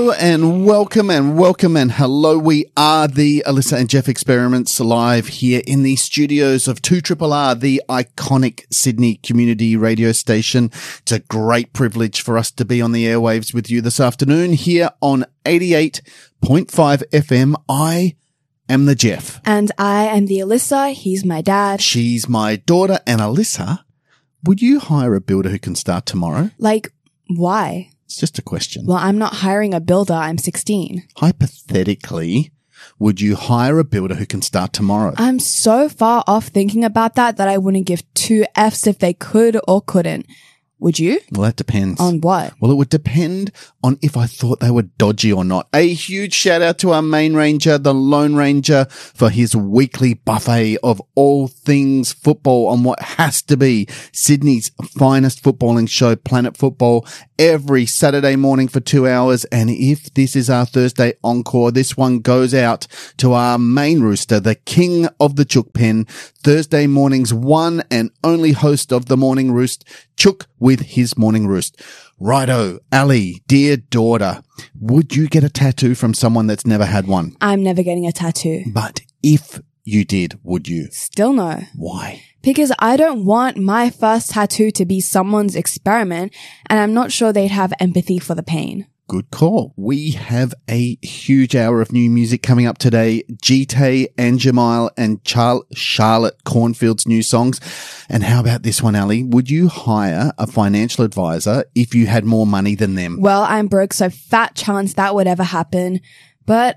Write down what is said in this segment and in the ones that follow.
Hello and welcome and hello. We are the Alyssa and Jeff Experiments live here in the studios of 2RRR, the iconic Sydney community radio station. It's a great privilege for us to be on the airwaves with you this afternoon here on 88.5 FM. I am the Jeff. And I am the Alyssa. He's my dad. She's my daughter. And Alyssa, would you hire a builder who can start tomorrow? Like, why? It's just a question. Well, I'm not hiring a builder. I'm 16. Hypothetically, would you hire a builder who can start tomorrow? I'm so far off thinking about that I wouldn't give two Fs if they could or couldn't. Would you? Well, that depends. On what? Well, it would depend on if I thought they were dodgy or not. A huge shout out to our main ranger, the Lone Ranger, for his weekly buffet of all things football on what has to be Sydney's finest footballing show, Planet Football, every Saturday morning for 2 hours. And if this is our Thursday encore, this one goes out to our main rooster, the king of the Chook Pen, Thursday morning's one and only host of the Morning Roost, Chook with his Morning Roost. Righto, Ali, dear daughter, would you get a tattoo from someone that's never had one? I'm never getting a tattoo. But if you did, would you? Still no. Why? Because I don't want my first tattoo to be someone's experiment, and I'm not sure they'd have empathy for the pain. Good call. We have a huge hour of new music coming up today. G-Tay, Angemile, and Charlotte Cornfield's new songs. And how about this one, Ali? Would you hire a financial advisor if you had more money than them? Well, I'm broke, so fat chance that would ever happen. But,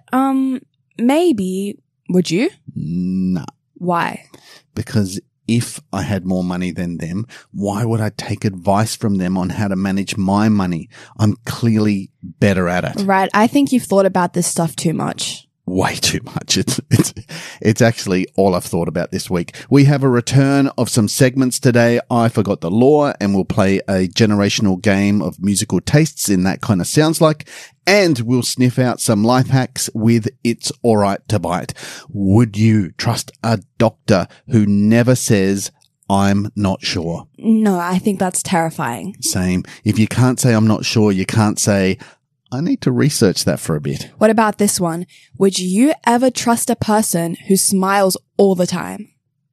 maybe. Would you? No. Why? Because if I had more money than them, why would I take advice from them on how to manage my money? I'm clearly better at it. Right. I think you've thought about this stuff too much. Way too much. It's actually all I've thought about this week. We have a return of some segments today. I forgot the law, and we'll play a generational game of musical tastes in That Kind of Sounds Like. And we'll sniff out some life hacks with It's Alright to Bite. Would you trust a doctor who never says, I'm not sure? No, I think that's terrifying. Same. If you can't say I'm not sure, you can't say, I need to research that for a bit. What about this one? Would you ever trust a person who smiles all the time?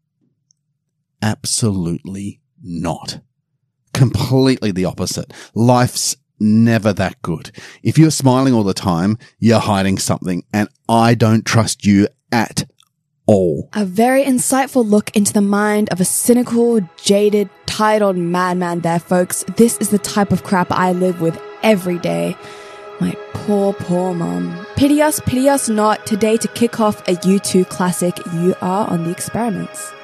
Absolutely not. Completely the opposite. Life's never that good. If you're smiling all the time, you're hiding something, and I don't trust you at all. A very insightful look into the mind of a cynical, jaded, tired-old madman there, folks. This is the type of crap I live with every day. My poor, poor mum. Pity us not. Today to kick off a U2 classic, you are on The Experiments.